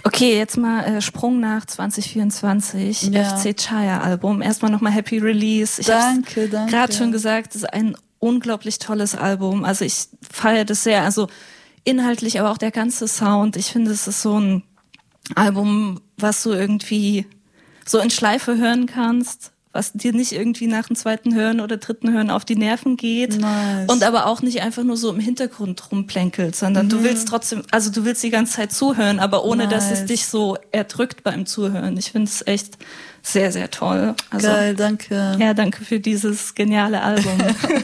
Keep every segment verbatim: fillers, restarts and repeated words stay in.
Okay, jetzt mal äh, Sprung nach zwanzig vierundzwanzig, Ja. F C Chaya Album. Erstmal nochmal Happy Release. Ich Danke, danke. Gerade schon gesagt, es ist ein unglaublich tolles Album. Also ich feiere das sehr. Also inhaltlich, aber auch der ganze Sound. Ich finde, es ist so ein Album, was du irgendwie so in Schleife hören kannst, was dir nicht irgendwie nach dem zweiten Hören oder dritten Hören auf die Nerven geht. Nice. Und aber auch nicht einfach nur so im Hintergrund rumplänkelt, sondern mhm. du willst trotzdem, also du willst die ganze Zeit zuhören, aber ohne, nice. dass es dich so erdrückt beim Zuhören. Ich finde es echt sehr, sehr toll. Also, geil, danke. Ja, danke für dieses geniale Album.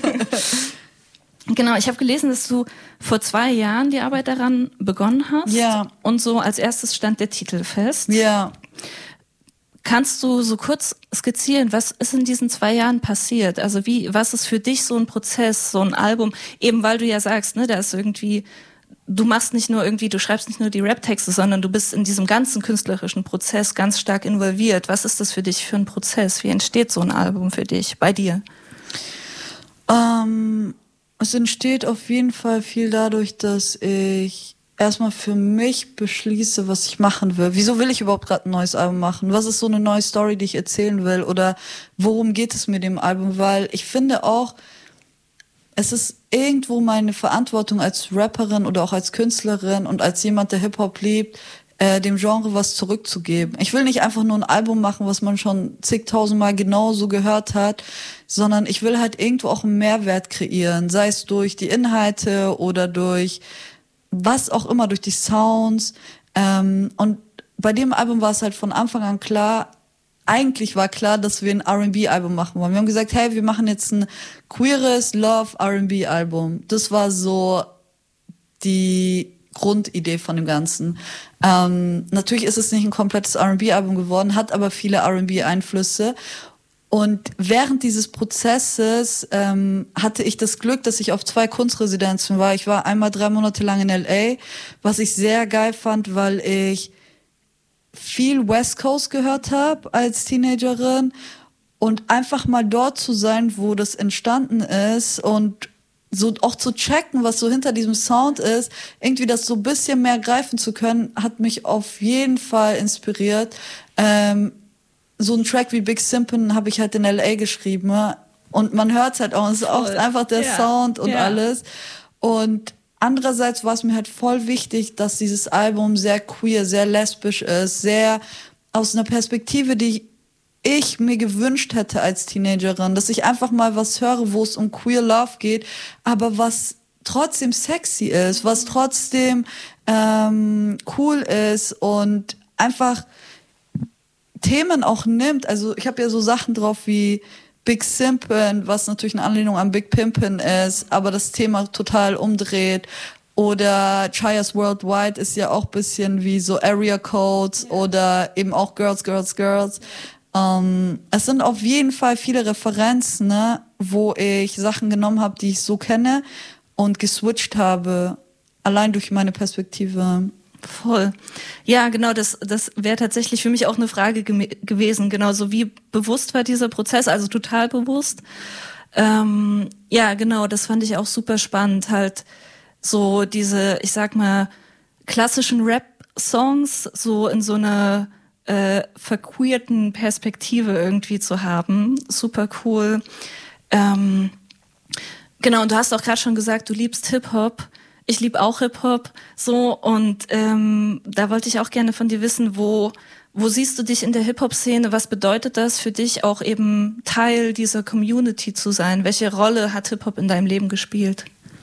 Genau, ich habe gelesen, dass du vor zwei Jahren die Arbeit daran begonnen hast. Ja. Und so als erstes stand der Titel fest. Ja. Kannst du so kurz skizzieren, was ist in diesen zwei Jahren passiert? Also wie, was ist für dich so ein Prozess, so ein Album? Eben weil du ja sagst, ne, da ist irgendwie, du machst nicht nur irgendwie, du schreibst nicht nur die Rap-Texte, sondern du bist in diesem ganzen künstlerischen Prozess ganz stark involviert. Was ist das für dich für ein Prozess? Wie entsteht so ein Album für dich, bei dir? Ähm, es entsteht auf jeden Fall viel dadurch, dass ich erstmal für mich beschließe, was ich machen will. Wieso will ich überhaupt gerade ein neues Album machen? Was ist so eine neue Story, die ich erzählen will? Oder worum geht es mit dem Album? Weil ich finde auch, es ist irgendwo meine Verantwortung als Rapperin oder auch als Künstlerin und als jemand, der Hip-Hop liebt, äh, dem Genre was zurückzugeben. Ich will nicht einfach nur ein Album machen, was man schon zigtausendmal genauso gehört hat, sondern ich will halt irgendwo auch einen Mehrwert kreieren, sei es durch die Inhalte oder durch was auch immer, durch die Sounds. Ähm, und bei dem Album war es halt von Anfang an klar, eigentlich war klar, dass wir ein R and B-Album machen wollen. Wir haben gesagt, hey, wir machen jetzt ein queeres Love R and B-Album. Das war so die Grundidee von dem Ganzen. Ähm, natürlich ist es nicht ein komplettes R and B-Album geworden, hat aber viele R and B-Einflüsse. Und während dieses Prozesses ähm, hatte ich das Glück, dass ich auf zwei Kunstresidenzen war. Ich war einmal drei Monate lang in L A, was ich sehr geil fand, weil ich viel West Coast gehört habe als Teenagerin und einfach mal dort zu sein, wo das entstanden ist und so auch zu checken, was so hinter diesem Sound ist, irgendwie das so ein bisschen mehr greifen zu können, hat mich auf jeden Fall inspiriert. Ähm, so ein Track wie Big Simpin habe ich halt in L A geschrieben und man hört es halt auch, es ist auch einfach der ja. Sound und ja. alles. Und andererseits war es mir halt voll wichtig, dass dieses Album sehr queer, sehr lesbisch ist, sehr aus einer Perspektive, die ich mir gewünscht hätte als Teenagerin, dass ich einfach mal was höre, wo es um queer Love geht, aber was trotzdem sexy ist, was trotzdem ähm, cool ist und einfach Themen auch nimmt. Also ich habe ja so Sachen drauf wie Big Simpin, was natürlich eine Anlehnung an Big Pimpin ist, aber das Thema total umdreht. Oder Chaya's Worldwide ist ja auch ein bisschen wie so Area Codes ja. oder eben auch Girls, Girls, Girls. Ähm, es sind auf jeden Fall viele Referenzen, ne, wo ich Sachen genommen habe, die ich so kenne und geswitcht habe, allein durch meine Perspektive. Voll. Ja, genau, das, das wäre tatsächlich für mich auch eine Frage ge- gewesen. Genauso wie bewusst war dieser Prozess, also total bewusst. Ähm, ja, genau, das fand ich auch super spannend, halt so diese, ich sag mal, klassischen Rap-Songs so in so einer äh, verqueerten Perspektive irgendwie zu haben. Super cool. Ähm, genau, und du hast auch gerade schon gesagt, du liebst Hip-Hop. Ich liebe auch Hip-Hop, so, und ähm, da wollte ich auch gerne von dir wissen, wo wo siehst du dich in der Hip-Hop-Szene? Was bedeutet das für dich, auch eben Teil dieser Community zu sein? Welche Rolle hat Hip-Hop in deinem Leben gespielt?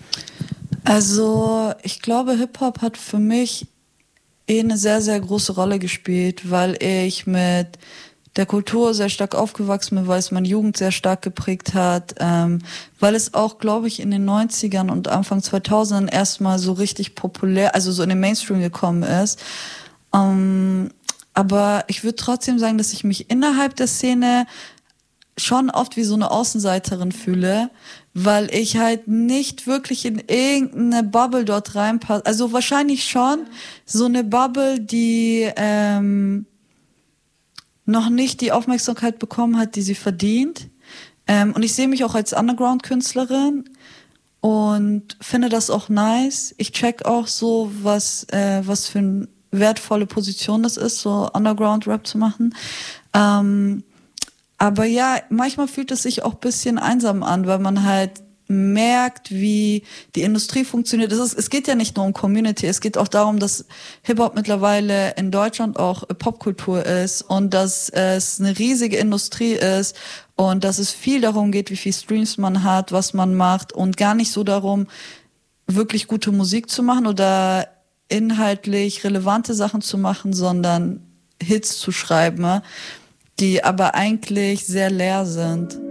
Also ich glaube, Hip-Hop hat für mich eh eine sehr, sehr große Rolle gespielt, weil ich mit der Kultur sehr stark aufgewachsen bin, weil es meine Jugend sehr stark geprägt hat, ähm, weil es auch, glaube ich, in den neunzigern und Anfang zweitausendern erstmal so richtig populär, also so in den Mainstream gekommen ist. Ähm, aber ich würde trotzdem sagen, dass ich mich innerhalb der Szene schon oft wie so eine Außenseiterin fühle, weil ich halt nicht wirklich in irgendeine Bubble dort reinpasse. Also wahrscheinlich schon so eine Bubble, die ähm, noch nicht die Aufmerksamkeit bekommen hat, die sie verdient. Ähm, und ich sehe mich auch als Underground-Künstlerin und finde das auch nice. Ich check auch so, was, äh, was für ein wertvolle Position das ist, so Underground-Rap zu machen. Ähm, aber ja, manchmal fühlt es sich auch ein bisschen einsam an, weil man halt merkt, wie die Industrie funktioniert. Es, ist, es geht ja nicht nur um Community, es geht auch darum, dass Hip-Hop mittlerweile in Deutschland auch Popkultur ist und dass es eine riesige Industrie ist und dass es viel darum geht, wie viel Streams man hat, was man macht und gar nicht so darum, wirklich gute Musik zu machen oder inhaltlich relevante Sachen zu machen, sondern Hits zu schreiben, die aber eigentlich sehr leer sind.